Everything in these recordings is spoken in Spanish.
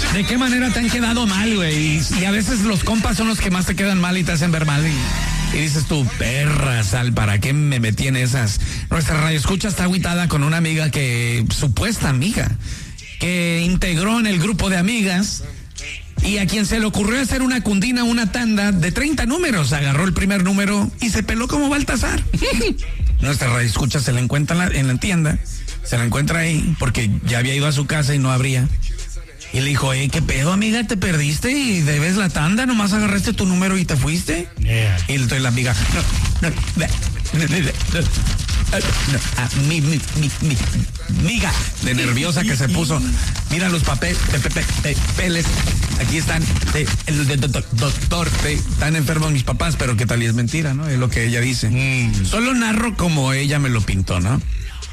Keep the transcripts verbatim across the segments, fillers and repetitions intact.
¿De qué manera te han quedado mal, güey? Y, y a veces los compas son los que más te quedan mal y te hacen ver mal. Y, y dices tú, perra, sal, ¿para qué me metí en esas? Nuestra radioescucha está agüitada con una amiga que, supuesta amiga, que integró en el grupo de amigas y a quien se le ocurrió hacer una cundina, una tanda de treinta números. Agarró el primer número y se peló como Baltasar. Nuestra radioescucha se la encuentra en la, en la tienda, se la encuentra ahí porque ya había ido a su casa y no abría. Y le dijo, eh, ¿qué pedo, amiga? ¿Te perdiste y debes la tanda? ¿Nomás agarraste tu número y te fuiste? Yeah. Y entonces la amiga, no, no, no, no, no, no, no, ah, mi, mi, mi, mi, miga, de nerviosa que se puso. Mira los papeles, papeles, aquí están, de, el de, de, de, doctor, de, están enfermos mis papás, pero qué tal y es mentira, ¿no? Es lo que ella dice. Mm. Solo narro como ella me lo pintó, ¿no?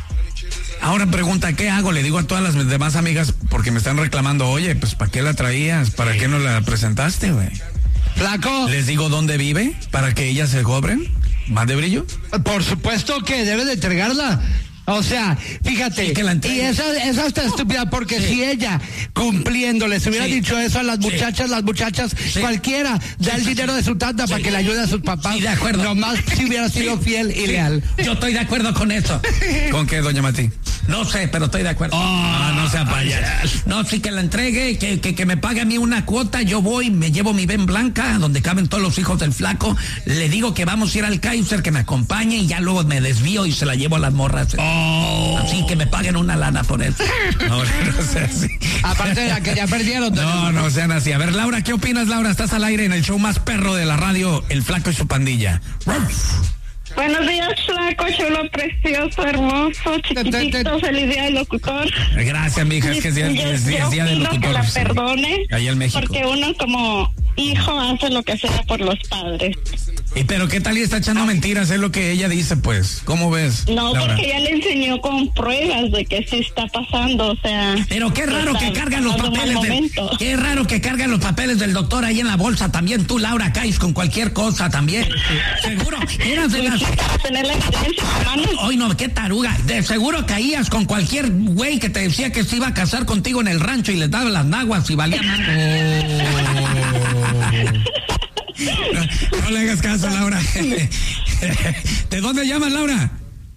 Ahora pregunta, ¿qué hago? Le digo a todas las demás amigas, porque me están reclamando, oye, pues ¿para qué la traías? ¿Para qué no la presentaste, güey? Flaco. Les digo dónde vive, para que ellas se cobren más de brillo. Por supuesto que debes de entregarla. O sea, fíjate, sí, que la y esa, esa está estúpida porque sí. Si ella cumpliendo les hubiera sí. dicho eso a las muchachas, sí. las muchachas, sí. cualquiera da sí. el dinero de su tanda sí. para que le ayude a sus papás. Sí, de acuerdo. Nomás si hubiera sido sí. fiel y sí. leal. Yo estoy de acuerdo con eso. ¿Con qué, doña Mati? No sé, pero estoy de acuerdo. Oh, no, no sea payaso. No, sí que la entregue, que, que, que me pague a mí una cuota, yo voy, me llevo mi ven blanca, donde caben todos los hijos del flaco, le digo que vamos a ir al Kaiser, que me acompañe y ya luego me desvío y se la llevo a las morras. Oh. Así que me paguen una lana por eso. No, no sean así. Aparte de la que ya perdieron. No, no sean así. A ver, Laura, ¿qué opinas, Laura? Estás al aire en el show más perro de la radio, El Flaco y su pandilla. Buenos días, flaco, chulo, precioso, hermoso, chiquitito, feliz día del locutor. Gracias, mija, es que es día, yo, es, yo es día del locutor. Que la perdone, allá en México. Porque uno como hijo hace lo que sea por los padres. ¿Y pero qué tal y está echando mentiras? Es lo que ella dice, pues. ¿Cómo ves? No, Laura? Porque ella le enseñó con pruebas de que sí está pasando, o sea... Pero qué raro que cargan los papeles del... Qué raro que cargan los papeles del doctor ahí en la bolsa. También tú, Laura, caes con cualquier cosa también. Seguro, eras de las... tener la evidencia, hermano. Ay, no, qué taruga. De seguro caías con cualquier güey que te decía que se iba a casar contigo en el rancho y les daba las naguas y valía más. No, no le hagas caso, Laura. ¿De dónde llamas, Laura?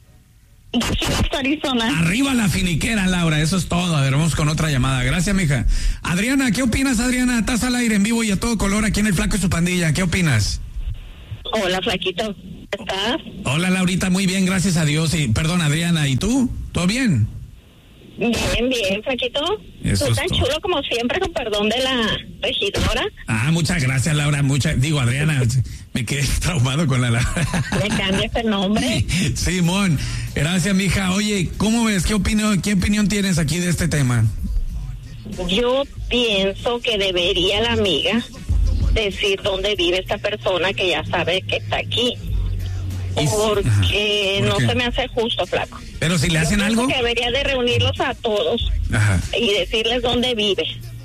De Arizona. Arriba la finiquera, Laura, eso es todo. A ver, vamos con otra llamada. Gracias, mija. Adriana, ¿qué opinas, Adriana? Estás al aire en vivo y a todo color aquí en El Flaco y su pandilla. ¿Qué opinas? Hola, flaquito. ¿Estás? Hola, Laurita, muy bien, gracias a Dios. Y, perdón, Adriana, ¿y tú? ¿Todo bien? Bien, bien, flaquito. Eso Tú es tan todo. chulo como siempre, con perdón de la regidora. Ah, muchas gracias, Laura. Muchas, digo, Adriana, me quedé traumado con la Laura. ¿Le cambias el nombre? Simón, gracias, mija. Oye, ¿cómo ves? ¿Qué opinión, qué opinión tienes aquí de este tema? Yo pienso que debería la amiga decir dónde vive esta persona que ya sabe que está aquí. Porque ¿por no se me hace justo, flaco. Pero si le Yo hacen algo, que debería de reunirlos a todos. Ajá. Y decirles dónde vive.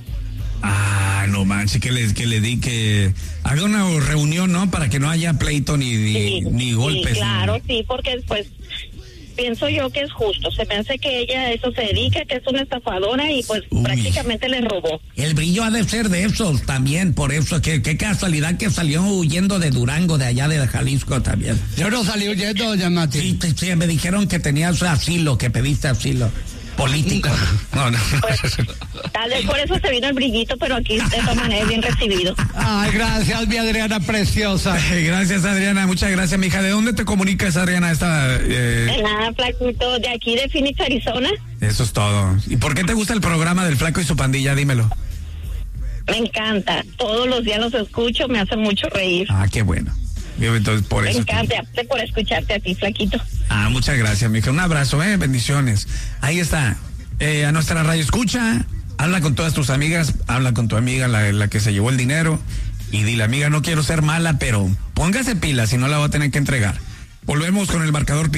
Ah, no manches, que le, que le di que haga una reunión, ¿no? Para que no haya pleito ni, ni, sí, ni golpes. Sí, claro, ni... sí, porque después pienso yo que es justo. Se me hace que ella a eso se dedica, que es una estafadora y pues Uy. prácticamente le robó. El brillo ha de ser de esos también, por eso, que qué casualidad que salió huyendo de Durango, de allá de Jalisco también. Yo no salí huyendo, doña Mati. Sí, sí, sí, me dijeron que tenías asilo, que pediste asilo. Político. No, no. Pues, tal vez por eso se vino el brillito, pero aquí de todas maneras bien recibido. Ay, gracias, mi Adriana preciosa. Gracias, Adriana, muchas gracias, mija. ¿De dónde te comunicas, Adriana? Esta, eh... De nada, flaquito, de aquí de Phoenix, Arizona. Eso es todo. ¿Y por qué te gusta el programa del Flaco y su pandilla? Dímelo. Me encanta, todos los días los escucho, me hace mucho reír. Ah, qué bueno. Entonces, por me eso encanta, te... por escucharte a ti, flaquito. Ah, muchas gracias, mija. Un abrazo, eh, bendiciones. Ahí está. Eh, a nuestra radio escucha, habla con todas tus amigas, habla con tu amiga, la, la que se llevó el dinero, y dile, amiga, no quiero ser mala, pero póngase pila, si no la voy a tener que entregar. Volvemos con el marcador.